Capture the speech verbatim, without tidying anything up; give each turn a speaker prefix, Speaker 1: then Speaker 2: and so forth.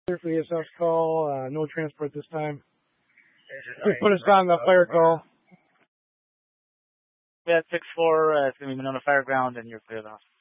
Speaker 1: for the E S F's call. Uh, no transport this time. Put us on the fire call.
Speaker 2: Yeah, six four. Uh, it's going to be Monona Fire Ground, and you're cleared off.